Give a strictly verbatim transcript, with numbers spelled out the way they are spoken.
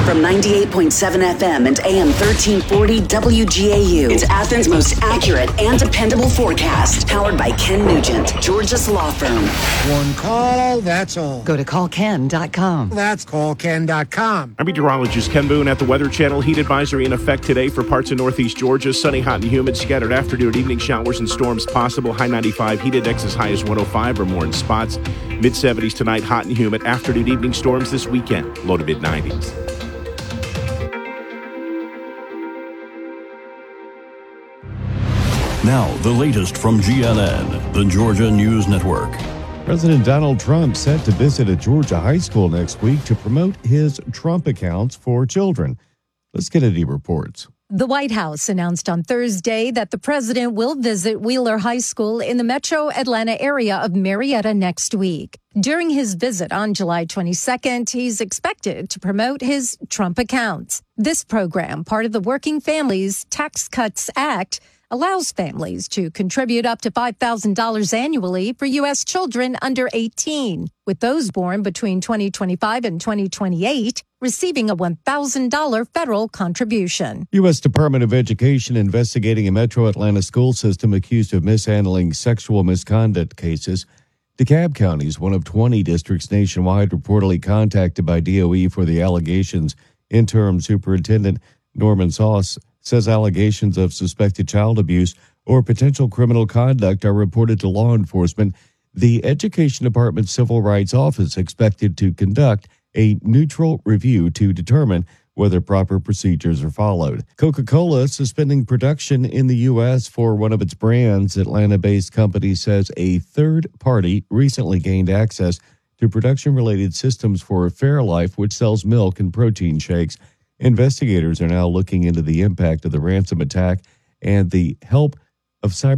From ninety-eight point seven F M and A M thirteen forty W G A U. It's Athens' most accurate and dependable forecast. Powered by Ken Nugent, Georgia's law firm. One call, that's all. Go to call ken dot com. That's call ken dot com. I'm meteorologist Ken Boone at the Weather Channel. Heat advisory in effect today for parts of northeast Georgia. Sunny, hot, and humid. Scattered afternoon and evening showers and storms possible. High ninety-five. Heat index as high as one oh five or more in spots. mid seventies tonight. Hot and humid. Afternoon, evening storms this weekend. Low to mid nineties. Now, the latest from G N N, the Georgia News Network. President Donald Trump set to visit a Georgia high school next week to promote his Trump accounts for children. Let's get Kennedy reports. The White House announced on Thursday that the president will visit Wheeler High School in the metro Atlanta area of Marietta next week. During his visit on July twenty-second, he's expected to promote his Trump accounts. This program, part of the Working Families Tax Cuts Act, allows families to contribute up to five thousand dollars annually for U S children under eighteen, with those born between twenty twenty-five and twenty twenty-eight receiving a one thousand dollars federal contribution. U S Department of Education investigating a metro Atlanta school system accused of mishandling sexual misconduct cases. DeKalb County is one of twenty districts nationwide reportedly contacted by D O E for the allegations. Interim Superintendent Norman Sauce says allegations of suspected child abuse or potential criminal conduct are reported to law enforcement. The Education Department Civil Rights Office expected to conduct a neutral review to determine whether proper procedures are followed. Coca-Cola suspending production in the U S for one of its brands. Atlanta-based company says a third party recently gained access to production-related systems for Fairlife, which sells milk and protein shakes. Investigators are now looking into the impact of the ransom attack and the help of cyber